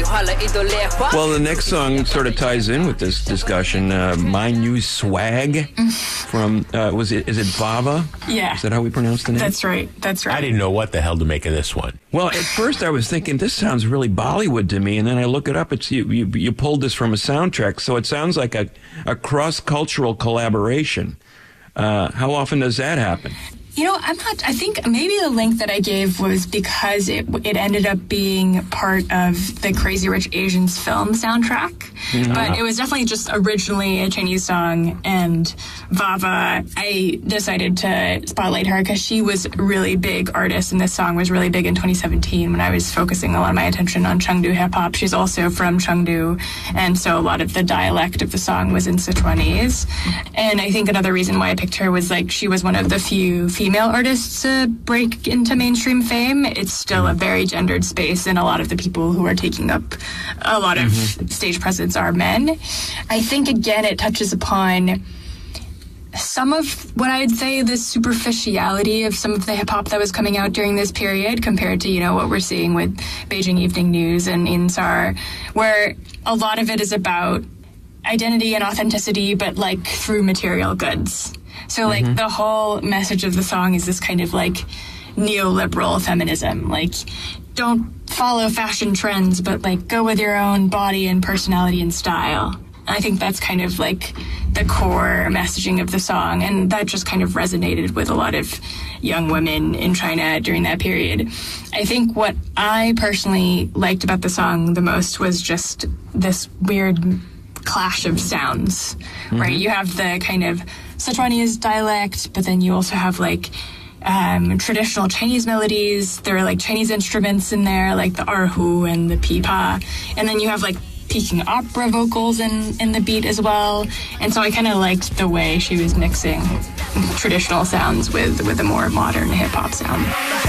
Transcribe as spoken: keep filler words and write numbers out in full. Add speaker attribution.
Speaker 1: Well, the next song sort of ties in with this discussion. Uh, My New Swag from, uh, was it, is it Vava?
Speaker 2: Yeah.
Speaker 1: Is that how we pronounce the name?
Speaker 2: That's right. That's right.
Speaker 3: I didn't know what the hell to make of this one.
Speaker 1: Well, at first I was thinking, this sounds really Bollywood to me, and then I look it up. It's you, you, you pulled this from a soundtrack, so it sounds like a, a cross-cultural collaboration. Uh, how often does that happen?
Speaker 2: You know, I'm not, I think maybe the link that I gave was because it it ended up being part of the Crazy Rich Asians film soundtrack. Mm-hmm. But it was definitely just originally a Chinese song, and Vava, I decided to spotlight her because she was a really big artist, and this song was really big in twenty seventeen when I was focusing a lot of my attention on Chengdu hip-hop. She's also from Chengdu, and so a lot of the dialect of the song was in Sichuanese. And I think another reason why I picked her was, like, she was one of the few female artists to break into mainstream fame. It's still a very gendered space, and a lot of the people who are taking up a lot of mm-hmm. stage presence are men. I think, again, it touches upon some of what I'd say the superficiality of some of the hip-hop that was coming out during this period compared to, you know, what we're seeing with Beijing Evening News and Insar, where a lot of it is about identity and authenticity, but, like, through material goods. So, like, mm-hmm. the whole message of the song is this kind of, like, neoliberal feminism. Like, don't follow fashion trends, but, like, go with your own body and personality and style. And I think that's kind of, like, the core messaging of the song. And that just kind of resonated with a lot of young women in China during that period. I think what I personally liked about the song the most was just this weird clash of sounds, mm-hmm. right? You have the kind of Sichuanese dialect, but then you also have, like, um, traditional Chinese melodies. There are, like, Chinese instruments in there, like the erhu and the pipa. And then you have, like, Peking opera vocals in, in the beat as well. And so I kind of liked the way she was mixing traditional sounds with, with a more modern hip-hop sound.